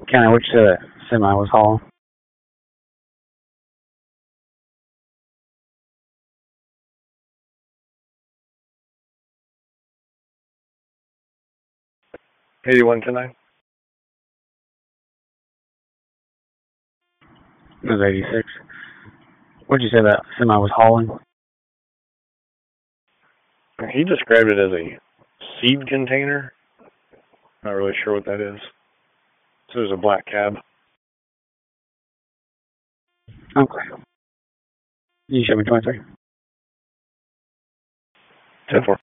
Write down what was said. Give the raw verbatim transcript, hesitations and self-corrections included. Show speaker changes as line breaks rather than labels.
Kind of which uh, semi was hauling.
eighty-one ten nine.
It was eighty-six. What'd you say that semi was hauling?
He described it as a seed container. Not really sure what that is. So there's a black cab.
Okay. You show me twenty-three.
ten four.